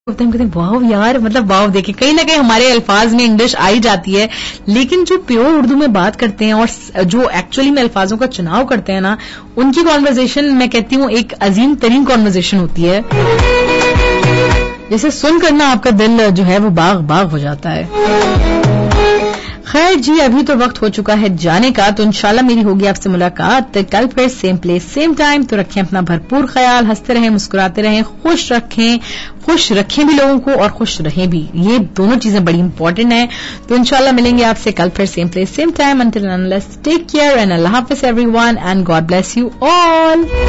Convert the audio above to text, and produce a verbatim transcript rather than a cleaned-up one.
होते हैं, हम कहते हैं वाव यार, मतलब वाव देखिए, कहीं ना कहीं हमारे अल्फाज में इंग्लिश आई जाती है, लेकिन जो प्योर उर्दू में बात करते हैं और जो एक्चुअली में अल्फाजों का चुनाव करते हैं ना, उनकी कॉन्वर्जेशन मैं कहती हूँ एक अजीम तरीन कॉन्वर्जेशन होती है, जिसे सुनकर ना आपका दिल जो है वो बाग बाग हो जाता है। खैर जी, अभी तो वक्त हो चुका है जाने का, तो इंशाल्लाह मेरी होगी आपसे मुलाकात कल फिर सेम प्लेस सेम टाइम। तो रखें अपना भरपूर ख्याल, हंसते रहें, मुस्कुराते रहें, खुश रखें, खुश रखें भी लोगों को और खुश रहें भी, ये दोनों चीजें बड़ी इंपॉर्टेंट हैं। तो इंशाल्लाह मिलेंगे आपसे कल फिर same place same time. Until and unless take care and Allah Hafiz everyone and God bless you all.